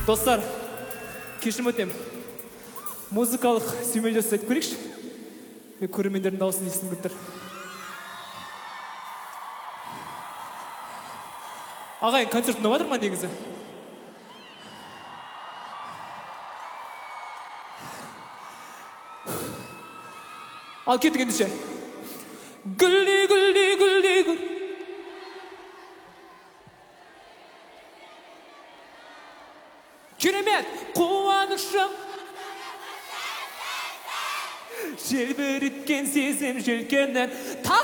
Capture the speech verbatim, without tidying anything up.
Достар, кешірім өтем. Музыкалық сүймелі жасайтып көрейікші. Мен көрермендердің дауысын естім көптір. Ағайын, концерт ұнаватыр ма негізі? Ал кеттік ендіше. Гүлді, гүлді, гүлді, гүл. Керемет, қуанышым. Желбіріткен сезім желкеннен.